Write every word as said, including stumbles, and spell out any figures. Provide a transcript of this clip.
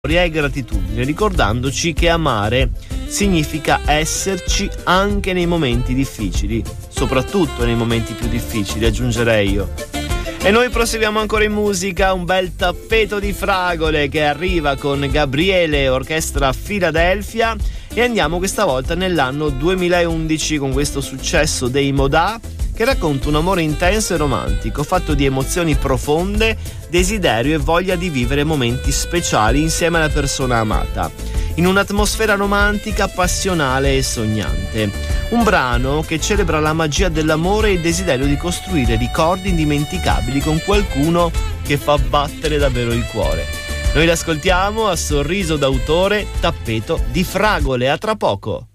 e gratitudine, ricordandoci che amare significa esserci anche nei momenti difficili, soprattutto nei momenti più difficili, aggiungerei io. E noi proseguiamo ancora in musica, un bel tappeto di fragole che arriva con Gabriele Orchestra Philadelphia, e andiamo questa volta nell'anno duemilaundici con questo successo dei Modà, che racconta un amore intenso e romantico, fatto di emozioni profonde, desiderio e voglia di vivere momenti speciali insieme alla persona amata, in un'atmosfera romantica, passionale e sognante. Un brano che celebra la magia dell'amore e il desiderio di costruire ricordi indimenticabili con qualcuno che fa battere davvero il cuore. Noi l'ascoltiamo a sorriso d'autore, Tappeto di fragole. A tra poco.